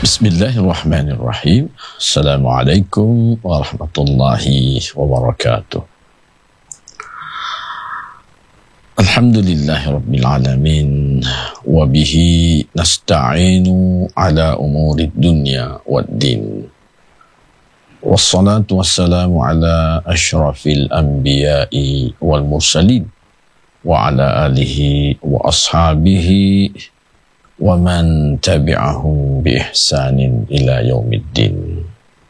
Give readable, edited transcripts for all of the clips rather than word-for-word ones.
Bismillahirrahmanirrahim. Assalamualaikum warahmatullahi wabarakatuh. Alhamdulillahi rabbil alamin. Wabihi nasta'inu ala umuri dunya waddin. Wassalatu wassalamu ala ashrafil anbiya'i wal mursalin. Wa ala alihi wa ashabihi wa man tabi'ahum bi ihsanin ila yaumiddin.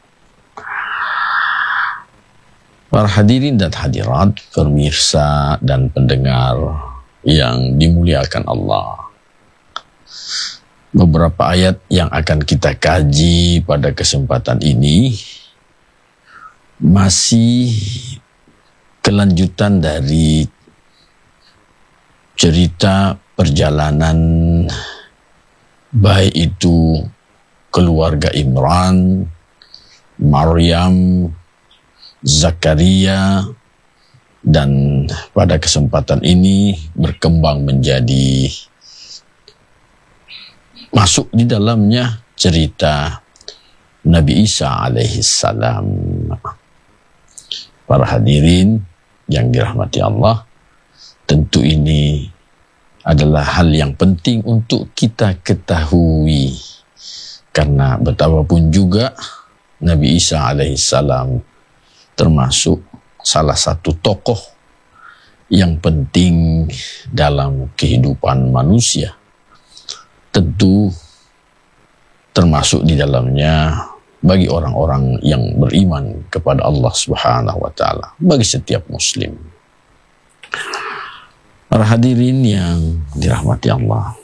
Para hadirin dan hadirat, pemirsa dan pendengar yang dimuliakan Allah, beberapa ayat yang akan kita kaji pada kesempatan ini masih kelanjutan dari cerita perjalanan baik itu keluarga Imran, Maryam, Zakaria, dan pada kesempatan ini berkembang menjadi masuk di dalamnya cerita Nabi Isa alaihi salam. Para hadirin yang dirahmati Allah, tentu ini adalah hal yang penting untuk kita ketahui, karena betapapun juga Nabi Isa alaihissalam termasuk salah satu tokoh yang penting dalam kehidupan manusia. Tentu termasuk di dalamnya bagi orang-orang yang beriman kepada Allah Subhanahu wa taala, bagi setiap muslim. Para hadirin yang dirahmati Allah,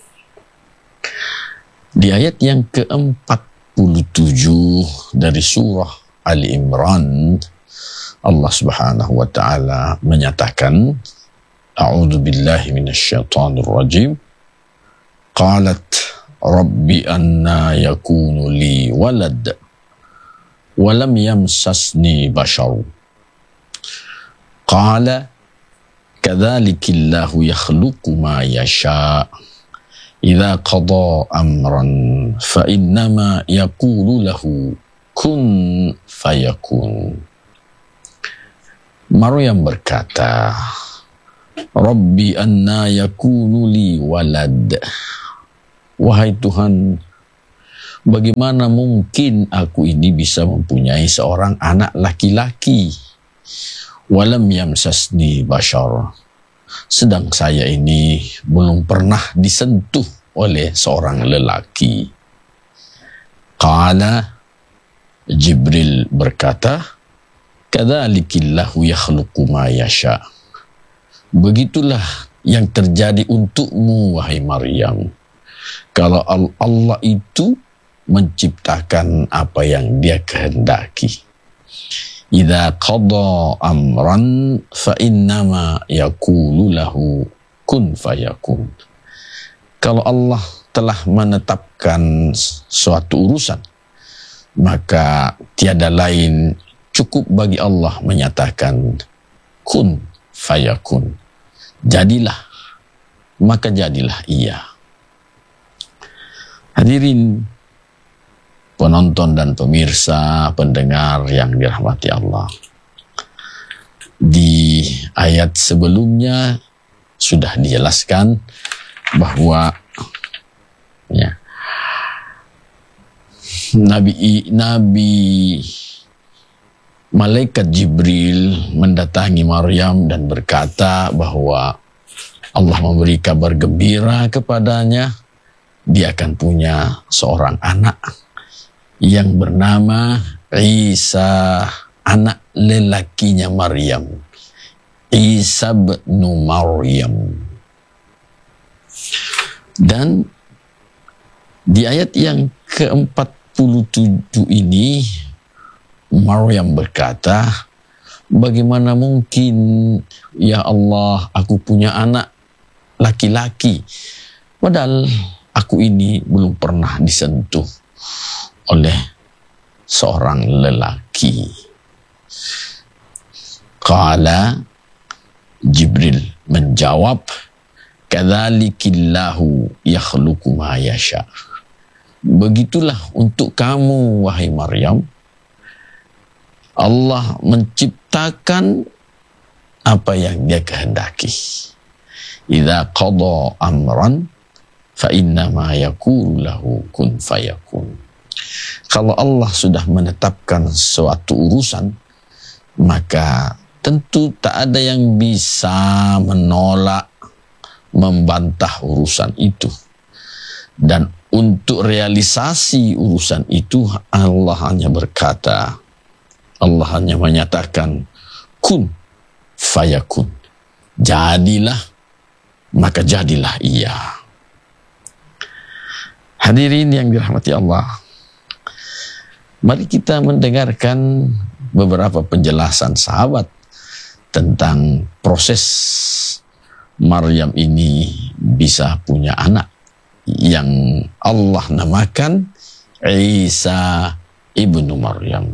di ayat yang ke-47 dari surah Ali Imran, Allah Subhanahu wa taala menyatakan, A'udzu billahi minasyaitonir rajim. Qalat rabbi anna yakunu li walad wa lam yamsasni bashar. Qala kadzalika yakhluqu ma yasha. Idza qada amran fa innama yaqulu lahu kun fayakun. Maryam berkata, Rabbi anna yakunu li walad. Wahai Tuhan, bagaimana mungkin aku ini bisa mempunyai seorang anak laki-laki? Walam yamsasni bashar. Sedang saya ini belum pernah disentuh oleh seorang lelaki. Qala, Jibril berkata, kadzalika yakhluqu ma yasha. Begitulah yang terjadi untukmu, wahai Maryam. Kalau Allah itu menciptakan apa yang Dia kehendaki. Idza qada amran fa innama yaqulu lahu kun fayakun. Kalau Allah telah menetapkan suatu urusan, maka tiada lain cukup bagi Allah menyatakan kun fayakun. Jadilah, maka jadilah ia. Hadirin penonton dan pemirsa, pendengar yang dirahmati Allah. Di ayat sebelumnya sudah dijelaskan bahwa Nabi Malaikat Jibril mendatangi Maryam dan berkata bahwa Allah memberi kabar gembira kepadanya, dia akan punya seorang anak yang bernama Isa, anak lelakinya Maryam, Isa bin Maryam. Dan di ayat yang ke-47 ini Maryam berkata, bagaimana mungkin ya Allah aku punya anak laki-laki, padahal aku ini belum pernah disentuh oleh seorang lelaki. Qala, Jibril menjawab, kadzalika yakhluqu ma yasha. begitulah untuk kamu, wahai Maryam. Allah menciptakan apa yang Dia kehendaki. Idza qada amran fa innama yaqulu lahu kun fayakun. Kalau Allah sudah menetapkan suatu urusan, maka tentu tak ada yang bisa menolak, membantah urusan itu. Dan untuk realisasi urusan itu, Allah hanya berkata, Allah hanya menyatakan kun fayakun. Jadilah, maka jadilah ia. Hadirin yang dirahmati Allah, mari kita mendengarkan beberapa penjelasan sahabat tentang proses Maryam ini bisa punya anak yang Allah namakan Isa ibnu Maryam.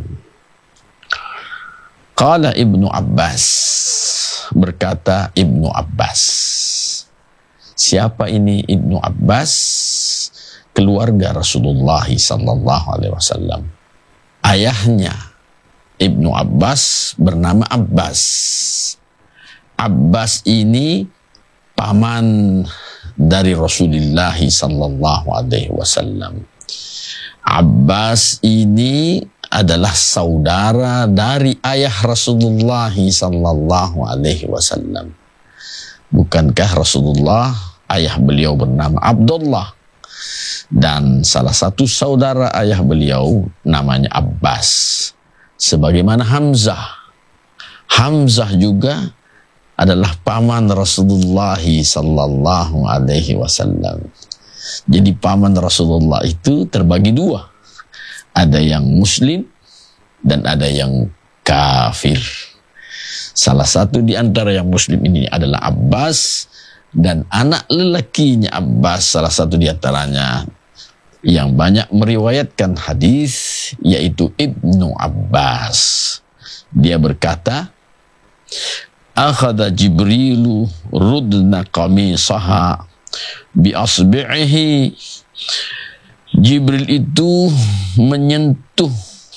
Qala Ibnu Abbas, berkata Ibnu Abbas. Siapa ini Ibnu Abbas? Keluarga Rasulullah sallallahu alaihi wasallam. Ayahnya Ibnu Abbas bernama Abbas. Abbas ini paman dari Rasulullah sallallahu alaihi wasallam. Abbas ini adalah saudara dari ayah Rasulullah sallallahu alaihi wasallam. Bukankah Rasulullah ayah beliau bernama Abdullah, dan salah satu saudara ayah beliau namanya Abbas, sebagaimana Hamzah. Hamzah juga adalah paman Rasulullah sallallahu alaihi wasallam. Jadi paman Rasulullah itu terbagi dua. Ada yang muslim dan ada yang kafir. Salah satu di antara yang muslim ini adalah Abbas, dan anak lelakinya Abbas, salah satu di antaranya yang banyak meriwayatkan hadis, yaitu Ibnu Abbas. Dia berkata, akhadha Jibrilu rudna qamisaha bi asbi'ihi. Jibril itu menyentuh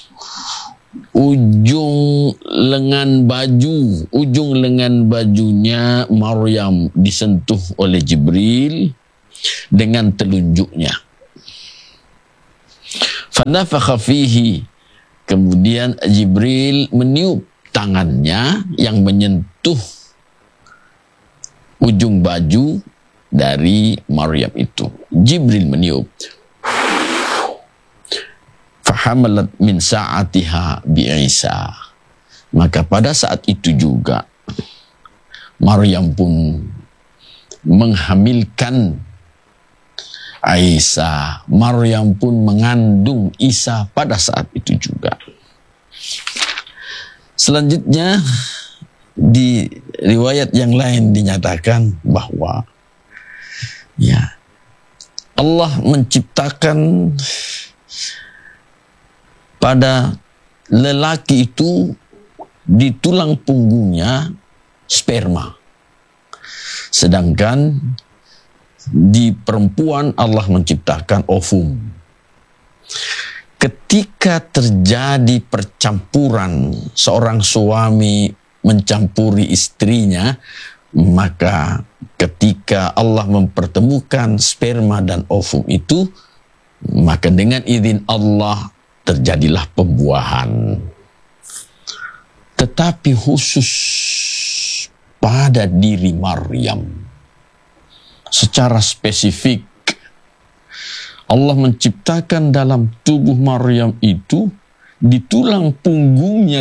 ujung lengan bajunya Maryam, disentuh oleh Jibril dengan telunjuknya. Fanafakha fihi, kemudian Jibril meniup tangannya yang menyentuh ujung baju dari Maryam itu. Jibril meniup. Fahamalat min sa'atiha bi Isa. Maka pada saat itu juga Maryam pun menghamilkan Isa. Maryam pun mengandung Isa pada saat itu juga. Selanjutnya di riwayat yang lain dinyatakan bahwa Allah menciptakan pada lelaki itu di tulang punggungnya sperma. Sedangkan di perempuan Allah menciptakan ovum. Ketika terjadi percampuran, seorang suami mencampuri istrinya, maka ketika Allah mempertemukan sperma dan ovum itu, maka dengan izin Allah terjadilah pembuahan. Tetapi khusus pada diri Maryam, secara spesifik Allah menciptakan dalam tubuh Maryam itu, di tulang punggungnya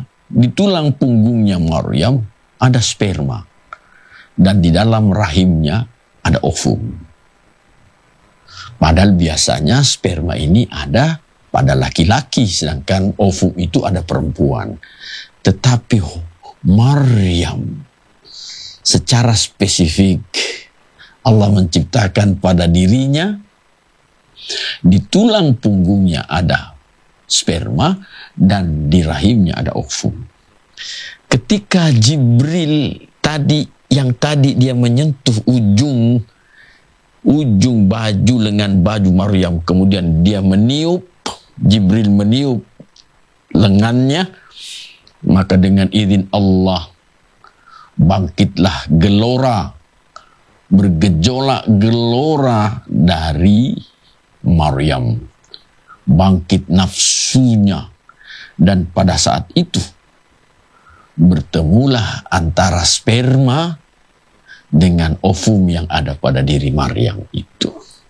Maryam ada sperma, dan di dalam rahimnya ada ovum. Padahal biasanya sperma ini ada pada laki-laki, sedangkan ovum itu ada perempuan. Tetapi Maryam secara spesifik Allah menciptakan pada dirinya, di tulang punggungnya ada sperma dan di rahimnya ada ovum. Ketika Jibril yang tadi dia menyentuh ujung ujung baju lengan baju Maryam, kemudian dia meniup, Jibril meniup lengannya, maka dengan izin Allah bangkitlah gelora, bergejolak gelora dari Maryam, bangkit nafsunya, dan pada saat itu bertemulah antara sperma dengan ovum yang ada pada diri Maryam itu.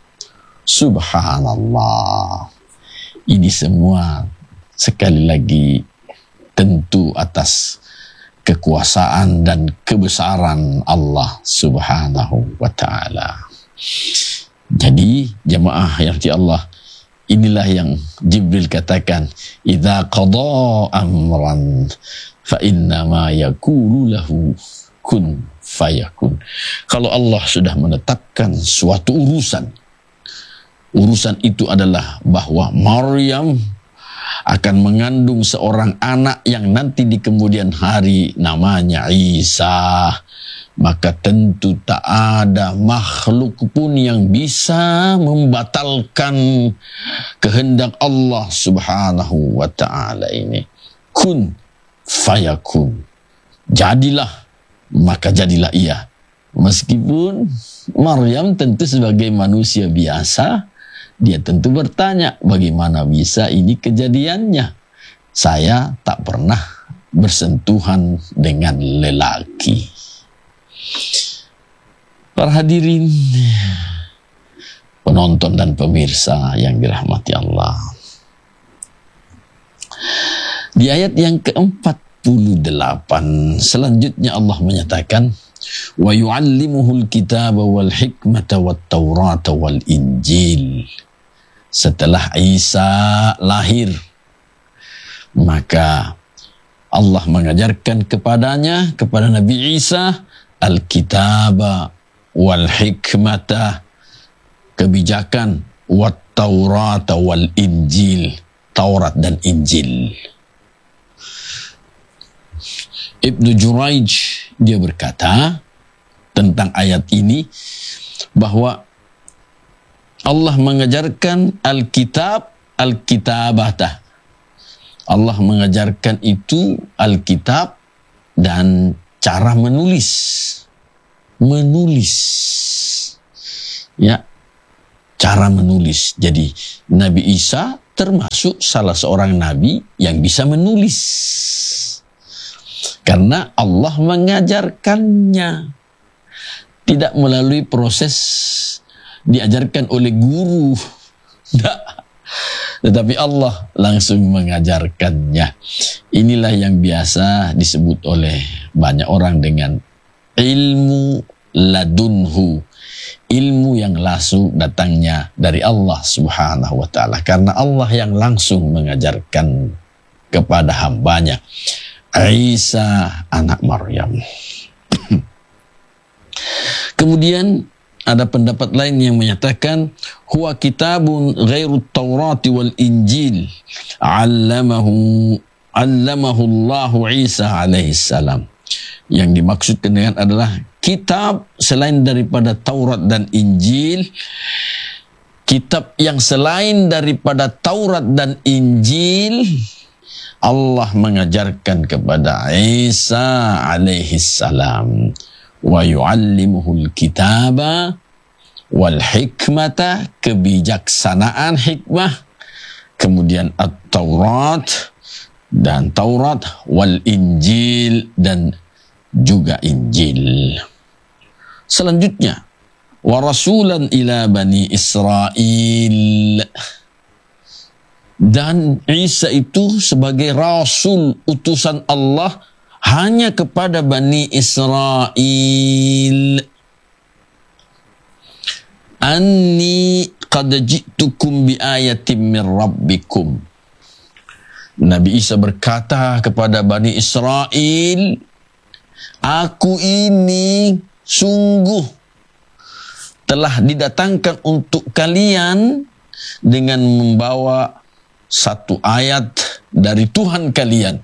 Subhanallah. Ini semua sekali lagi tentu atas kekuasaan dan kebesaran Allah Subhanahu wa ta'ala. Jadi jemaah yang di Allah, inilah yang Jibril katakan, idza qada amran fa innama yaqulu lahu kun fayakun. Kalau Allah sudah menetapkan suatu urusan itu adalah bahwa Maryam akan mengandung seorang anak yang nanti di kemudian hari namanya Isa, maka tentu tak ada makhluk pun yang bisa membatalkan kehendak Allah Subhanahu wa ta'ala ini. Kun fayakun. Jadilah, maka jadilah ia. Meskipun Maryam tentu sebagai manusia biasa, dia tentu bertanya, bagaimana bisa ini kejadiannya? Saya tak pernah bersentuhan dengan lelaki. Para hadirin, penonton dan pemirsa yang dirahmati Allah. Di ayat yang ke-48 selanjutnya Allah menyatakan, wa yu'allimuhul kitaba wal hikmata wat taurata wal injil. Setelah Isa lahir, maka Allah mengajarkan kepadanya, kepada Nabi Isa, al-kitaba wal hikmata, kebijakan, wat taurata wal injil, Taurat dan Injil. Ibnu Juraij dia berkata tentang ayat ini bahwa Allah mengajarkan Alkitab, Alkitabata. Allah mengajarkan itu Alkitab dan cara menulis. Menulis. Ya, cara menulis. Jadi Nabi Isa termasuk salah seorang nabi yang bisa menulis. Karena Allah mengajarkannya. Tidak melalui proses diajarkan oleh guru. Tidak. Tetapi Allah langsung mengajarkannya. Inilah yang biasa disebut oleh banyak orang dengan ilmu ladunhu. Ilmu yang langsung datangnya dari Allah Subhanahu wa ta'ala. Karena Allah yang langsung mengajarkan kepada hambanya. Isa anak Maryam. Kemudian ada pendapat lain yang menyatakan huwa kitabun ghairu Taurati wal Injil allamahu Allahu Isa alaihi salam. Yang dimaksudkan dengan adalah kitab selain daripada Taurat dan Injil, kitab yang selain daripada Taurat dan Injil Allah mengajarkan kepada Isa alaihi salam. Wa yu'allimuhul kitaba wal hikmata, kebijaksanaan hikmah, kemudian at-Taurat dan Taurat, wal Injil dan juga Injil. Selanjutnya, wa rasulan ila bani Israel. Dan Isa itu sebagai rasul, utusan Allah hanya kepada Bani Israel. Anni qad ji'tukum bi ayatin min rabbikum. Nabi Isa berkata kepada Bani Israel, aku ini sungguh telah didatangkan untuk kalian dengan membawa satu ayat dari Tuhan kalian.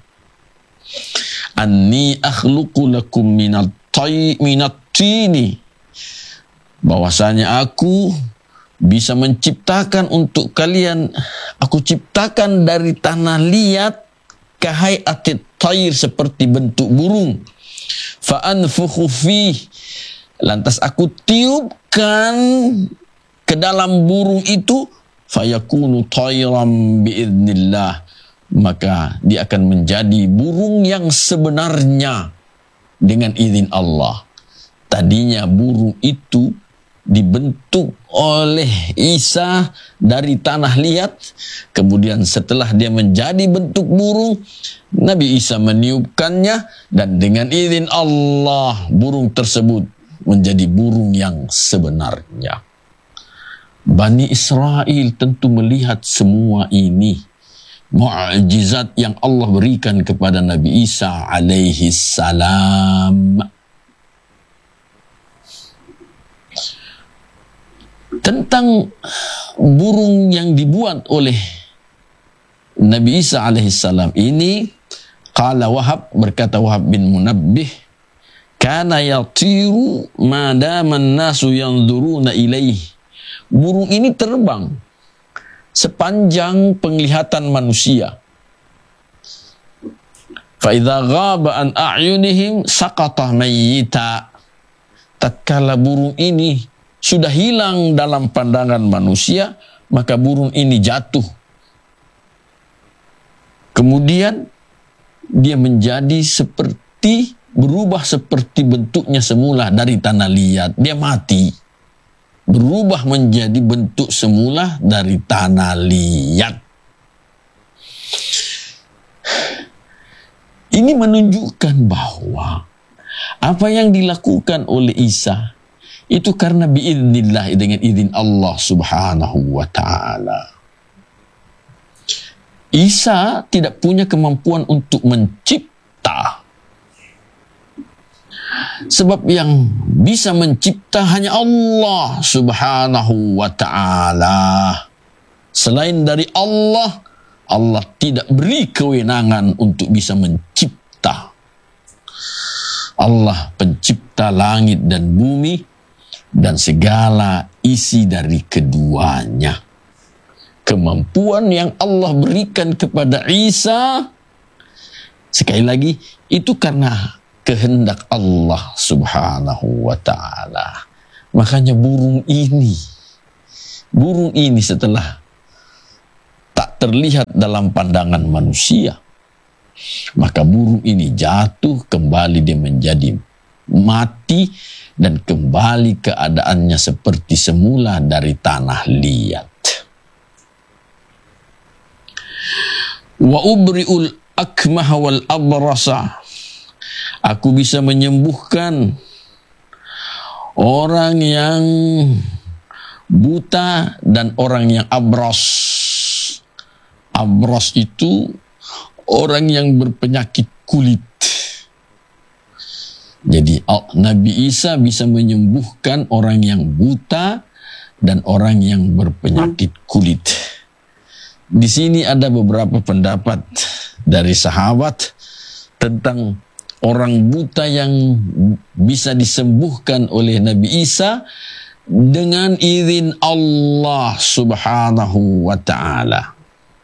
Anni akhluqu lakum minat tini. bahwasanya aku bisa menciptakan untuk kalian, aku ciptakan dari tanah liat kahai'atit tayr, seperti bentuk burung. Fa anfukhu fih, lantas aku tiupkan ke dalam burung itu, fayakunu tayran biidznillah, maka dia akan menjadi burung yang sebenarnya dengan izin Allah. Tadinya burung itu dibentuk oleh Isa dari tanah liat, kemudian setelah dia menjadi bentuk burung, Nabi Isa meniupkannya, dan dengan izin Allah burung tersebut menjadi burung yang sebenarnya. Bani Israel tentu melihat semua ini, mukjizat yang Allah berikan kepada Nabi Isa alaihi salam. Tentang burung yang dibuat oleh Nabi Isa alaihissalam ini, qala Wahab, berkata Wahab bin Munabbih, kana yatiru madama an-nasu yanzuruna ilaih. Burung ini terbang sepanjang penglihatan manusia. Fa idza ghaba an a'yunihim saqata mayyita. Tatkala burung ini sudah hilang dalam pandangan manusia, maka burung ini jatuh. Kemudian dia menjadi seperti, berubah seperti bentuknya semula dari tanah liat. Dia mati, berubah menjadi bentuk semula dari tanah liat. Ini menunjukkan bahwa apa yang dilakukan oleh Isa itu karena biiznillah, dengan izin Allah subhanahu wa ta'ala. Isa tidak punya kemampuan untuk mencipta. Sebab yang bisa mencipta hanya Allah subhanahu wa ta'ala. Selain dari Allah, Allah tidak beri kewenangan untuk bisa mencipta. Allah pencipta langit dan bumi dan segala isi dari keduanya. Kemampuan yang Allah berikan kepada Isa, sekali lagi, itu karena kehendak Allah subhanahu wa ta'ala. Makanya burung ini setelah tak terlihat dalam pandangan manusia, maka burung ini jatuh, kembali dia menjadi mati, dan kembali keadaannya seperti semula dari tanah liat. Wa ubri'ul akmah wal abrasa, aku bisa menyembuhkan orang yang buta dan orang yang abros. Abros itu orang yang berpenyakit kulit. Jadi Nabi Isa bisa menyembuhkan orang yang buta dan orang yang berpenyakit kulit. Di sini ada beberapa pendapat dari sahabat tentang orang buta yang bisa disembuhkan oleh Nabi Isa dengan izin Allah subhanahu wa ta'ala.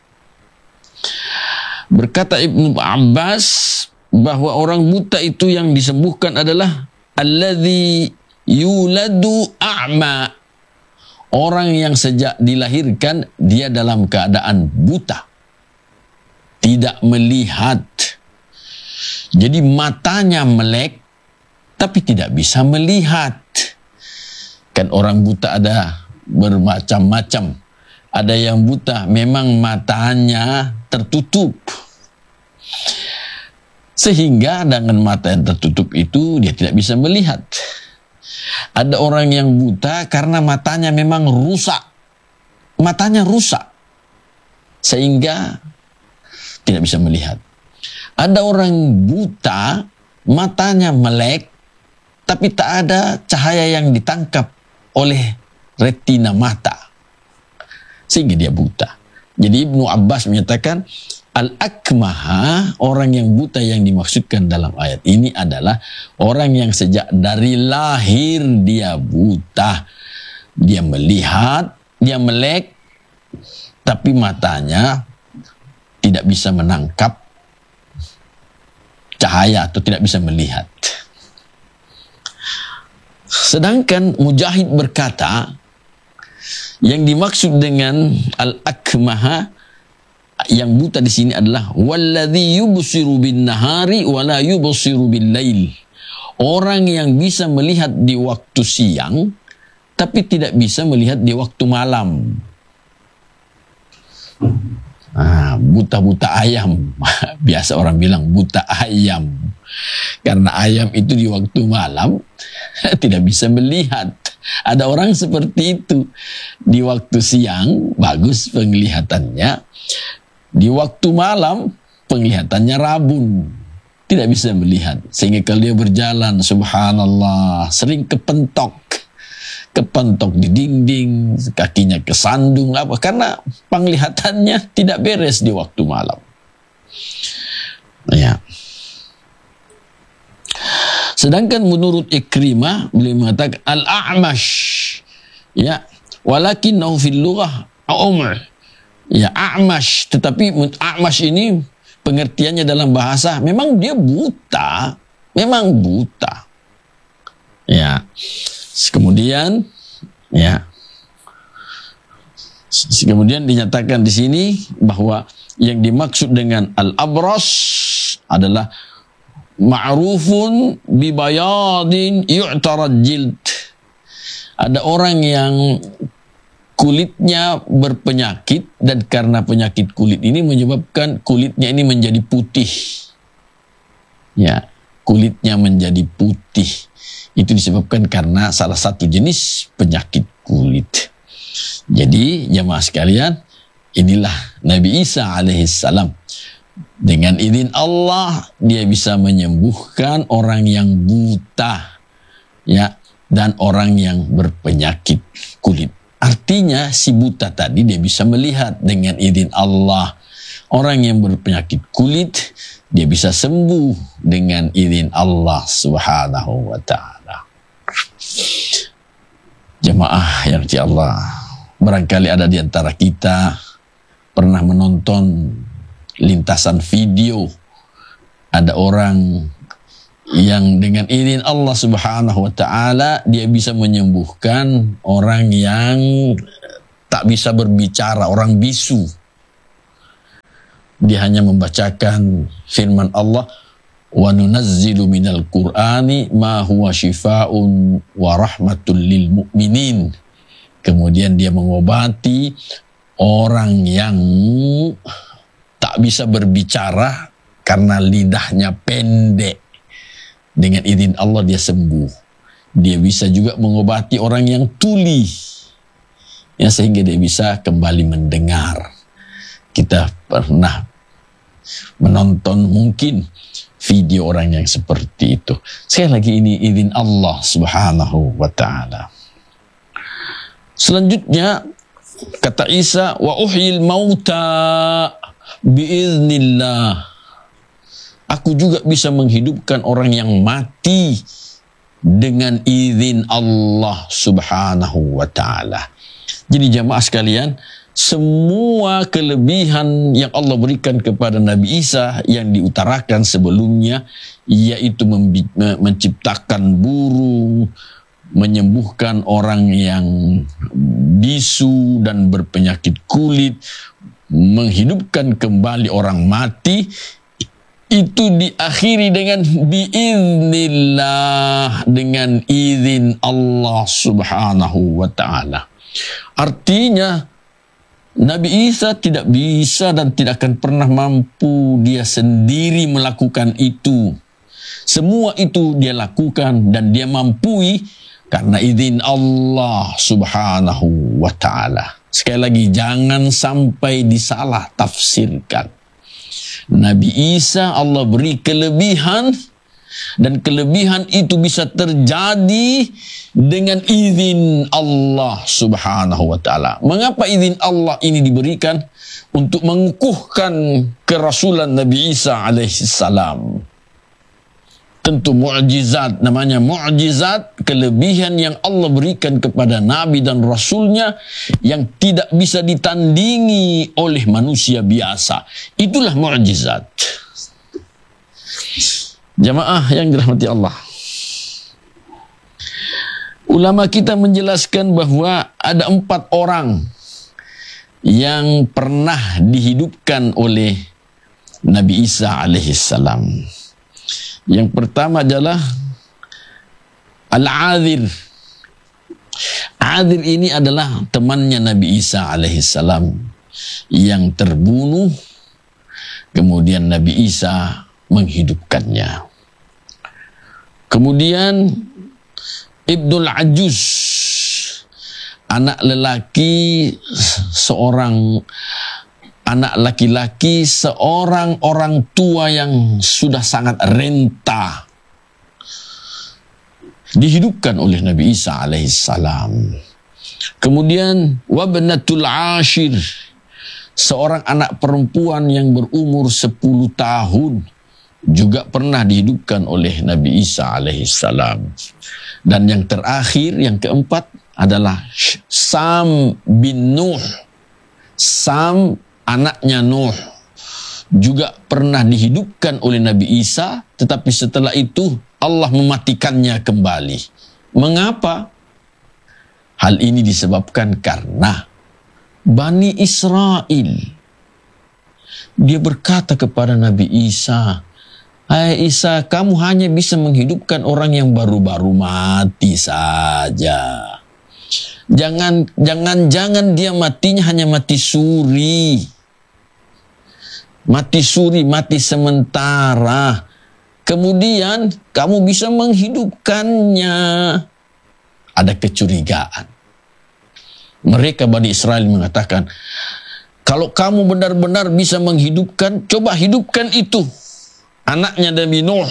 Berkata Ibnu Abbas bahwa orang buta itu yang disembuhkan adalah alladzi yuladu a'ma, orang yang sejak dilahirkan dia dalam keadaan buta, tidak melihat. Jadi matanya melek tapi tidak bisa melihat. Kan orang buta ada bermacam-macam. Ada yang buta memang matanya tertutup, sehingga dengan mata yang tertutup itu dia tidak bisa melihat. Ada orang yang buta karena matanya memang rusak. Matanya rusak, sehingga tidak bisa melihat. Ada orang buta, matanya melek, tapi tak ada cahaya yang ditangkap oleh retina mata, sehingga dia buta. Jadi Ibnu Abbas menyatakan Al-akmaha, orang yang buta yang dimaksudkan dalam ayat ini adalah orang yang sejak dari lahir dia buta. Dia melihat, dia melek, tapi matanya tidak bisa menangkap cahaya atau tidak bisa melihat. Sedangkan Mujahid berkata, yang dimaksud dengan al-akmaha yang buta di sini adalah walladzi yubsiru bin nahari wala yubsiru bil lail. Orang yang bisa melihat di waktu siang tapi tidak bisa melihat di waktu malam. Buta-buta ayam. Biasa orang bilang buta ayam. Karena ayam itu di waktu malam tidak bisa melihat. Ada orang seperti itu. Di waktu siang bagus penglihatannya. Di waktu malam penglihatannya rabun. Tidak bisa melihat. Sehingga kalau dia berjalan, subhanallah, sering kepentok di dinding, kakinya kesandung, apa? Karena penglihatannya tidak beres di waktu malam. Ya. Sedangkan menurut Ikrimah, beliau mengatakan al-a'mash, ya, walakinnahu fil lughah umr. Ya, a'mash, tetapi a'mash ini pengertiannya dalam bahasa memang dia buta, memang buta. Ya. Kemudian dinyatakan di sini bahwa yang dimaksud dengan al-abras adalah ma'rufun bi bayadin yu'tarad jild. Ada orang yang kulitnya berpenyakit dan karena penyakit kulit ini menyebabkan kulitnya ini menjadi putih. Ya, kulitnya menjadi putih. Itu disebabkan karena salah satu jenis penyakit kulit. Jadi jemaah sekalian, inilah Nabi Isa alaihissalam. Dengan izin Allah dia bisa menyembuhkan orang yang buta, ya, dan orang yang berpenyakit kulit. Artinya si buta tadi dia bisa melihat dengan izin Allah. Orang yang berpenyakit kulit dia bisa sembuh dengan izin Allah Subhanahu wa ta'ala. Jemaah yang dirahmati Allah, barangkali ada di antara kita pernah menonton lintasan video ada orang yang dengan izin Allah Subhanahu wa ta'ala dia bisa menyembuhkan orang yang tak bisa berbicara, orang bisu. Dia hanya membacakan firman Allah, wa nunazzilu minal qur'ani ma huwa shifaa'un wa rahmatul lil mu'minin. Kemudian dia mengobati orang yang tak bisa berbicara karena lidahnya pendek. Dengan izin Allah dia sembuh. Dia bisa juga mengobati orang yang tuli, ya, sehingga dia bisa kembali mendengar. Kita pernah menonton mungkin video orang yang seperti itu. Sekali lagi ini izin Allah Subhanahu wa ta'ala. Selanjutnya kata Isa, wa uhyil mauta biiznillah. Aku juga bisa menghidupkan orang yang mati dengan izin Allah Subhanahu wa ta'ala. Jadi jamaah sekalian, semua kelebihan yang Allah berikan kepada Nabi Isa yang diutarakan sebelumnya, yaitu menciptakan burung, menyembuhkan orang yang bisu dan berpenyakit kulit, menghidupkan kembali orang mati, itu diakhiri dengan biiznillah, dengan izin Allah Subhanahu wa ta'ala. Artinya Nabi Isa tidak bisa dan tidak akan pernah mampu dia sendiri melakukan itu. Semua itu dia lakukan dan dia mampui karena izin Allah Subhanahu wa ta'ala. Sekali lagi, jangan sampai disalah tafsirkan. Nabi Isa Allah beri kelebihan Dan kelebihan itu bisa terjadi dengan izin Allah subhanahu wa ta'ala. Mengapa izin Allah ini diberikan? Untuk mengukuhkan kerasulan Nabi Isa alaihissalam. Tentu mu'jizat, namanya mu'jizat, kelebihan yang Allah berikan kepada Nabi dan Rasulnya yang tidak bisa ditandingi oleh manusia biasa. Itulah mu'jizat. Jamaah yang dirahmati Allah. Ulama kita menjelaskan bahwa ada 4 orang yang pernah dihidupkan oleh Nabi Isa alaihissalam. Yang pertama adalah Al-Adhir. Adhir ini adalah temannya Nabi Isa alaihissalam yang terbunuh, kemudian Nabi Isa menghidupkannya. Kemudian Ibnul Ajuz, anak laki-laki seorang orang tua yang sudah sangat renta, dihidupkan oleh Nabi Isa alaihissalam. Kemudian Wabnatul Ashir, seorang anak perempuan yang berumur 10 tahun, juga pernah dihidupkan oleh Nabi Isa alaihissalam. Dan yang terakhir, yang keempat adalah Sam bin Nuh. Sam, anaknya Nuh, juga pernah dihidupkan oleh Nabi Isa, tetapi setelah itu Allah mematikannya kembali. Mengapa? Hal ini disebabkan karena Bani Israel, dia berkata kepada Nabi Isa, "Hai Isa, kamu hanya bisa menghidupkan orang yang baru-baru mati saja. Jangan dia matinya hanya mati suri. Mati sementara. Kemudian kamu bisa menghidupkannya." Ada kecurigaan. Mereka Bani Israel mengatakan, "Kalau kamu benar-benar bisa menghidupkan, coba hidupkan itu, anaknya Nabi Nuh."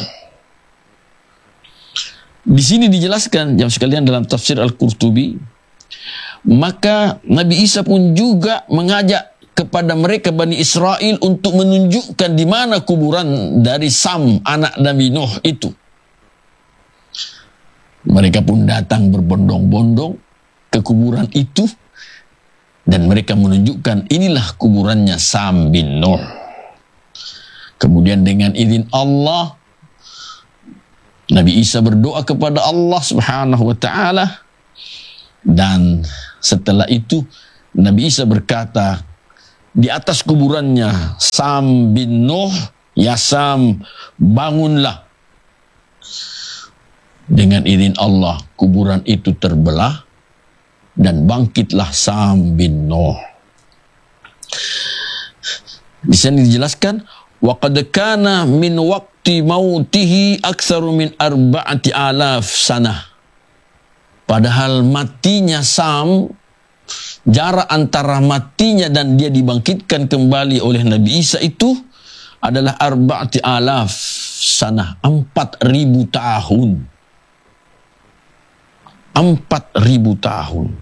Di sini dijelaskan, jamaah sekalian, dalam tafsir Al-Qurtubi, maka Nabi Isa pun juga mengajak kepada mereka Bani Israel untuk menunjukkan di mana kuburan dari Sam, anak Nabi Nuh itu. Mereka pun datang berbondong-bondong ke kuburan itu, dan mereka menunjukkan inilah kuburannya Sam bin Nuh. Kemudian dengan izin Allah, Nabi Isa berdoa kepada Allah subhanahu wa ta'ala, dan setelah itu Nabi Isa berkata di atas kuburannya Sam bin Nuh, "Ya Sam, bangunlah." Dengan izin Allah, kuburan itu terbelah dan bangkitlah Sam bin Nuh. Di sini dijelaskan, wa qad kana min waqti mautihi aktsaru min 4,000 sanah. Padahal matinya Sam, jarak antara matinya dan dia dibangkitkan kembali oleh Nabi Isa itu adalah 4,000 sanah, 4.000 tahun. 4.000 tahun.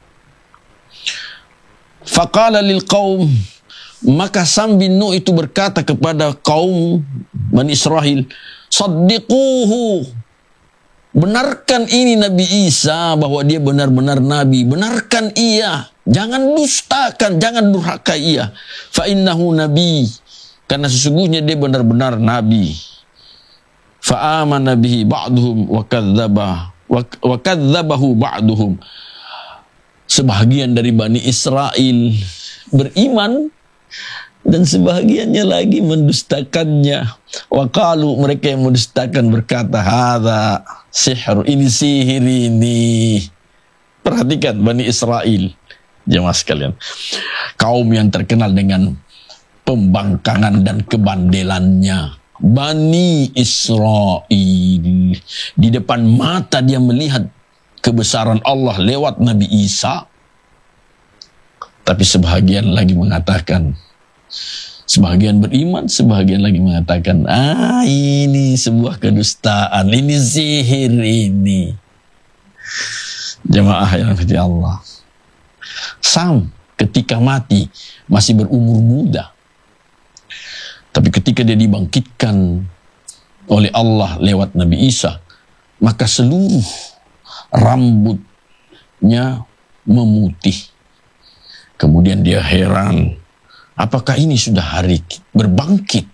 Faqala lil qaum, maka Sam bin Nuh itu berkata kepada kaum Bani Israel, "Saddiquhu, benarkan ini Nabi Isa bahwa dia benar-benar nabi, benarkan ia, jangan dustakan, jangan durhaka ia. Fa innahu nabi, karena sesungguhnya dia benar-benar nabi." Fa amana bihi ba'duhum wa kadzabahu ba'duhum. Sebahagian dari Bani Israel beriman dan sebahagiannya lagi mendustakannya. Wa qalu, mereka yang mendustakan berkata, "Hadza sihr, ini sihir ini." Perhatikan Bani Israel, jemaah sekalian, kaum yang terkenal dengan pembangkangan dan kebandelannya. Bani Israel, di depan mata dia melihat kebesaran Allah lewat Nabi Isa. Tapi sebahagian lagi mengatakan, Sebagian beriman, sebagian lagi mengatakan, ini sebuah kedustaan, ini sihir ini. Jemaah yang dirahmati Allah. Sam ketika mati masih berumur muda. Tapi ketika dia dibangkitkan oleh Allah lewat Nabi Isa, maka seluruh rambutnya memutih. Kemudian dia heran, apakah ini sudah hari berbangkit?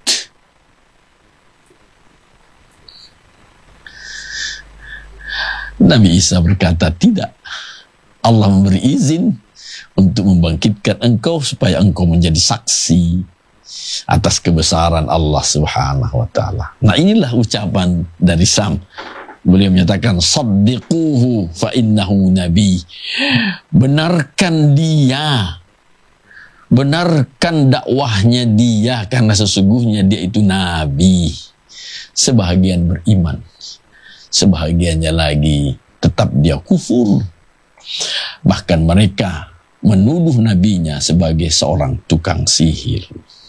Nabi Isa berkata, tidak. Allah memberi izin untuk membangkitkan engkau supaya engkau menjadi saksi atas kebesaran Allah Subhanahu wa taala. Nah, inilah ucapan dari Sam. Beliau menyatakan, saddiquhu fa innahu nabi. Benarkan dia. Benarkan dakwahnya dia karena sesungguhnya dia itu nabi. Sebahagian beriman, sebahagiannya lagi tetap dia kufur. Bahkan mereka menuduh nabinya sebagai seorang tukang sihir.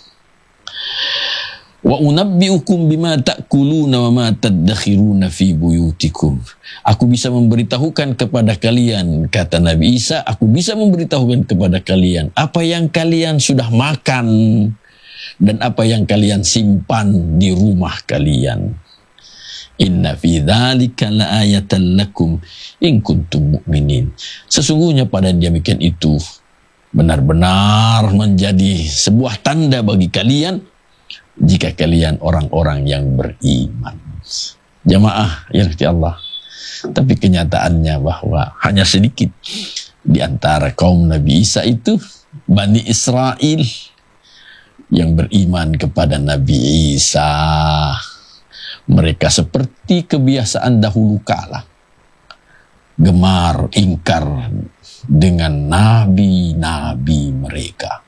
Wa unabbiukum bima ta'kuluna wa ma tadakhiruna fi buyutikum. Aku bisa memberitahukan kepada kalian, kata Nabi Isa, aku bisa memberitahukan kepada kalian apa yang kalian sudah makan dan apa yang kalian simpan di rumah kalian. Inna fi dzalika laayatan lakum in kuntum mu'minin. Sesungguhnya pada yang demikian itu benar-benar menjadi sebuah tanda bagi kalian jika kalian orang-orang yang beriman. Jamaah yang dirahmati Allah. Tapi kenyataannya bahwa hanya sedikit di antara kaum Nabi Isa itu, Bani Israel, yang beriman kepada Nabi Isa. Mereka seperti kebiasaan dahulu kala, gemar ingkar dengan nabi-nabi mereka.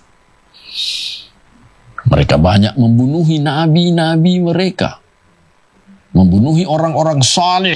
Mereka banyak membunuhi nabi-nabi mereka, membunuhi orang-orang saleh.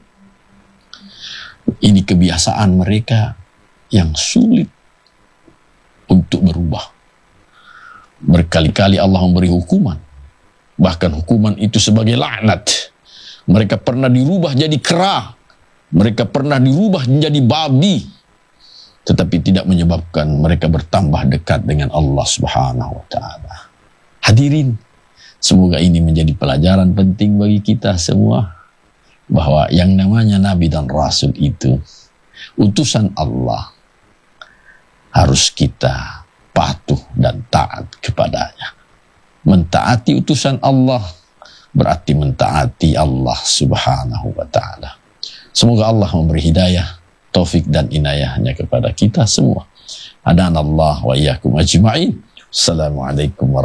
Ini kebiasaan mereka yang sulit untuk berubah. Berkali-kali Allah memberi hukuman, bahkan hukuman itu sebagai laknat. Mereka pernah dirubah jadi kera, mereka pernah dirubah menjadi babi, tetapi tidak menyebabkan mereka bertambah dekat dengan Allah Subhanahu wa taala. Hadirin, semoga ini menjadi pelajaran penting bagi kita semua, bahwa yang namanya Nabi dan Rasul itu utusan Allah, harus kita patuh dan taat kepadanya. Mentaati utusan Allah berarti mentaati Allah Subhanahu wa taala. Semoga Allah memberi hidayah, taufik dan inayahnya kepada kita semua. Hadanallah wa iyyakum ajma'in. Assalamualaikum warahmatullahi wabarakatuh.